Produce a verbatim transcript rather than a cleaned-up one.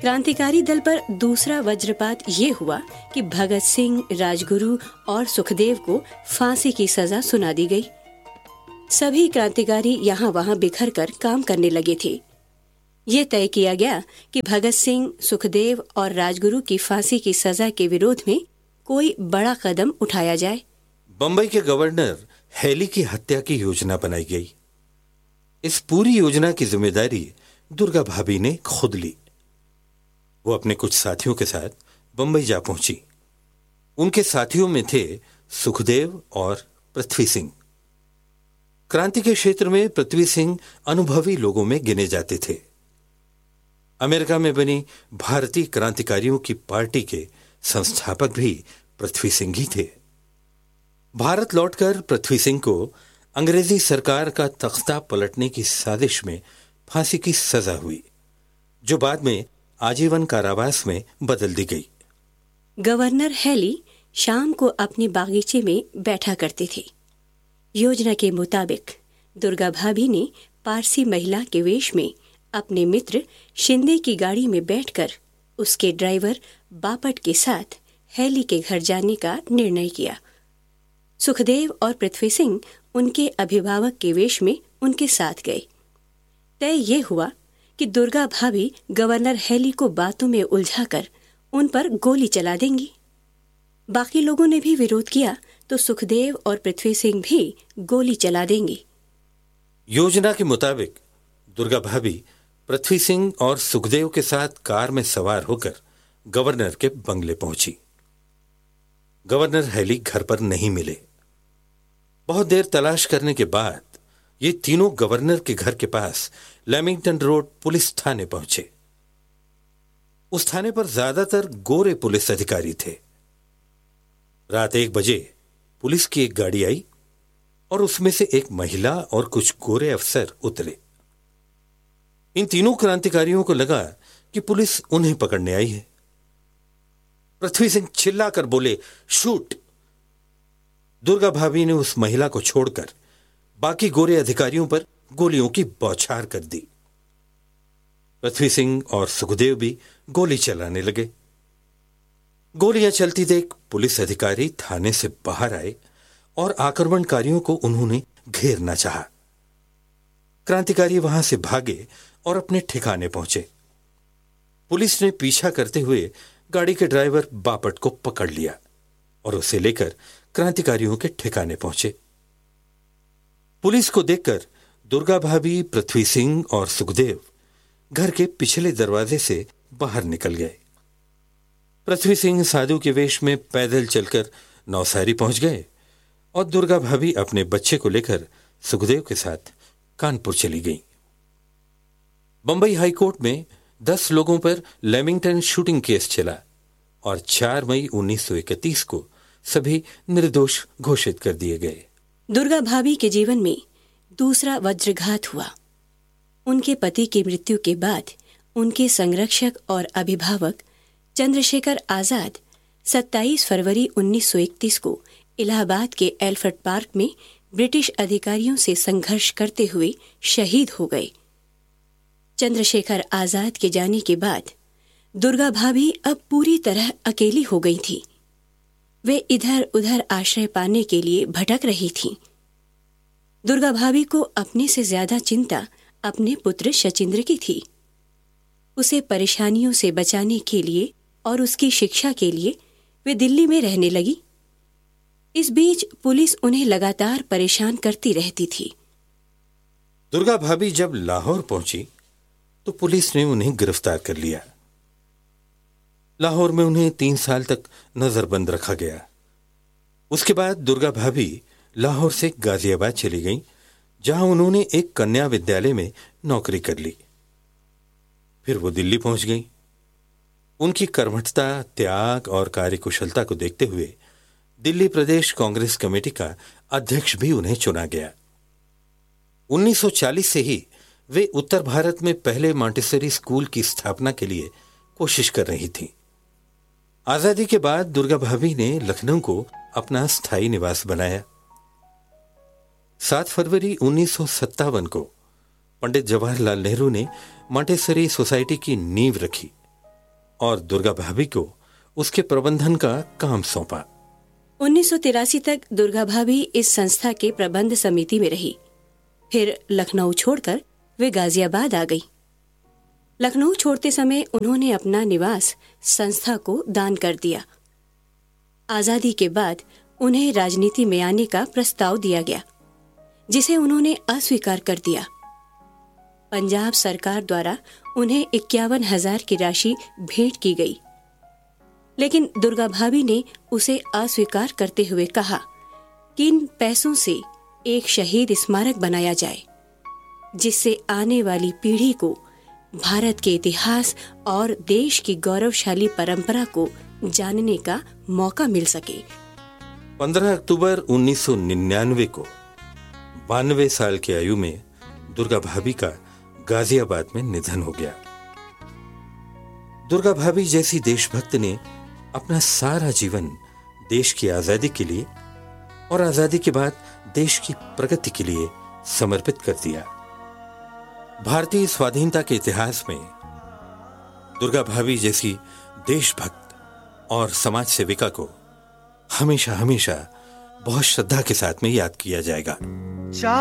क्रांतिकारी दल पर दूसरा वज्रपात ये हुआ कि भगत सिंह, राजगुरु और सुखदेव को फांसी की सजा सुना दी गई। सभी क्रांतिकारी यहाँ वहाँ बिखर कर काम करने लगे थे। ये तय किया गया कि भगत सिंह, सुखदेव और राजगुरु की फांसी की सजा के विरोध में कोई बड़ा कदम उठाया जाए। बंबई के गवर्नर हेली की हत्या की योजना बनाई गई। इस पूरी योजना की जिम्मेदारी दुर्गा भाभी ने खुद ली। वो अपने कुछ साथियों के साथ बंबई जा पहुंची। उनके साथियों में थे सुखदेव और पृथ्वी सिंह। क्रांति के क्षेत्र में पृथ्वी सिंह अनुभवी लोगों में गिने जाते थे। अमेरिका में बनी भारतीय क्रांतिकारियों की पार्टी के संस्थापक भी पृथ्वी सिंह ही थे। भारत लौटकर पृथ्वी सिंह को अंग्रेजी सरकार का तख्ता पलटने की साजिश में फांसी की सजा हुई, जो बाद में आजीवन कारावास में बदल दी गई। गवर्नर हेली शाम को अपने बागीचे में बैठा करते थे। योजना के मुताबिक दुर्गा भाभी ने पारसी महिला के वेश में अपने मित्र शिंदे की गाड़ी में बैठकर उसके ड्राइवर बापट के साथ हेली के घर जाने का निर्णय किया। सुखदेव और पृथ्वी सिंह उनके अभिभावक के वेश में उनके साथ गए। तय ये हुआ कि दुर्गा भाभी गवर्नर हेली को बातों में उलझाकर उन पर गोली चला देंगी। बाकी लोगों ने भी विरोध किया तो सुखदेव और पृथ्वी सिंह भी गोली चला देंगी। योजना के मुताबिक दुर्गा भाभी पृथ्वी सिंह और सुखदेव के साथ कार में सवार होकर गवर्नर के बंगले पहुंची। गवर्नर हेली घर पर नहीं मिले। बहुत देर तलाश करने के बाद ये तीनों गवर्नर के घर के पास लेमिंगटन रोड पुलिस थाने पहुंचे। उस थाने पर ज्यादातर गोरे पुलिस अधिकारी थे। रात एक बजे पुलिस की एक गाड़ी आई और उसमें से एक महिला और कुछ गोरे अफसर उतरे। इन तीनों क्रांतिकारियों को लगा कि पुलिस उन्हें पकड़ने आई है। पृथ्वी सिंह चिल्लाकर बोले, शूट। दुर्गा भाभी ने उस महिला को छोड़कर बाकी गोरे अधिकारियों पर गोलियों की बौछार कर दी। पृथ्वी सिंह और सुखदेव भी गोली चलाने लगे। गोलियां चलती देख पुलिस अधिकारी थाने से बाहर आए और आक्रमणकारियों को उन्होंने घेरना चाहा। क्रांतिकारी वहां से भागे और अपने ठिकाने पहुंचे। पुलिस ने पीछा करते हुए गाड़ी के ड्राइवर बापट को पकड़ लिया और उसे लेकर क्रांतिकारियों के ठिकाने पहुंचे। पुलिस को देखकर दुर्गा भाभी, पृथ्वी सिंह और सुखदेव घर के पिछले दरवाजे से बाहर निकल गए। पृथ्वी सिंह साधु के वेश में पैदल चलकर नौसारी पहुंच गए और दुर्गा भाभी अपने बच्चे को लेकर सुखदेव के साथ कानपुर चली गई। बंबई हाईकोर्ट में दस लोगों पर लेमिंगटन शूटिंग केस चला और चार मई उन्नीस सौ इकतीस को सभी निर्दोष घोषित कर दिए गए। दुर्गा भाभी के जीवन में दूसरा वज्रघात हुआ। उनके पति की मृत्यु के बाद उनके संरक्षक और अभिभावक चंद्रशेखर आजाद सत्ताईस फरवरी उन्नीस सौ इकतीस को इलाहाबाद के एल्फ्रेड पार्क में ब्रिटिश अधिकारियों से संघर्ष करते हुए शहीद हो गए। चंद्रशेखर आजाद के जाने के बाद दुर्गा भाभी अब पूरी तरह अकेली हो गई थी। वे इधर उधर आश्रय पाने के लिए भटक रही थीं। दुर्गा भाभी को अपने से ज्यादा चिंता अपने पुत्र शचिंद्र की थी। उसे परेशानियों से बचाने के लिए और उसकी शिक्षा के लिए वे दिल्ली में रहने लगी। इस बीच पुलिस उन्हें लगातार परेशान करती रहती थी। दुर्गा भाभी जब लाहौर पहुंची तो पुलिस ने उन्हें गिरफ्तार कर लिया। लाहौर में उन्हें तीन साल तक नजरबंद रखा गया। उसके बाद दुर्गा भाभी लाहौर से गाजियाबाद चली गईं, जहां उन्होंने एक कन्या विद्यालय में नौकरी कर ली। फिर वो दिल्ली पहुंच गईं। उनकी कर्मठता, त्याग और कार्यकुशलता को देखते हुए दिल्ली प्रदेश कांग्रेस कमेटी का अध्यक्ष भी उन्हें चुना गया। उन्नीस सौ चालीस से ही वे उत्तर भारत में पहले मॉन्टेसरी स्कूल की स्थापना के लिए कोशिश कर रही थीं। आजादी के बाद दुर्गा भाभी ने लखनऊ को अपना स्थायी निवास बनाया। सात फरवरी उन्नीस सौ सत्तावन को पंडित जवाहरलाल नेहरू ने मॉन्टेसरी सोसाइटी की नींव रखी और दुर्गा भाभी को उसके प्रबंधन का काम सौंपा। उन्नीस सौ तिरासी तक दुर्गा भाभी इस संस्था के प्रबंध समिति में रही। फिर लखनऊ छोड़कर वे गाजियाबाद आ गई। लखनऊ छोड़ते समय उन्होंने अपना निवास संस्था को दान कर दिया। आजादी के बाद उन्हें राजनीति में आने का प्रस्ताव दिया गया, जिसे उन्होंने अस्वीकार कर दिया। पंजाब सरकार द्वारा उन्हें इक्यावन हजार की राशि भेंट की गई, लेकिन दुर्गा भाभी ने उसे अस्वीकार करते हुए कहा कि इन पैसों से एक शहीद स्मारक बनाया जाए, जिससे आने वाली पीढ़ी को भारत के इतिहास और देश की गौरवशाली परंपरा को जानने का मौका मिल सके। पंद्रह अक्टूबर उन्नीस सौ निन्यानवे को बानवे साल की आयु में दुर्गा भाभी का गाजियाबाद में निधन हो गया। दुर्गा भाभी जैसी देशभक्त ने अपना सारा जीवन देश की आजादी के लिए और आजादी के बाद देश की प्रगति के लिए समर्पित कर दिया। भारतीय स्वाधीनता के इतिहास में दुर्गा भाभी जैसी देशभक्त और समाज सेविका को हमेशा हमेशा बहुत श्रद्धा के साथ में याद किया जाएगा।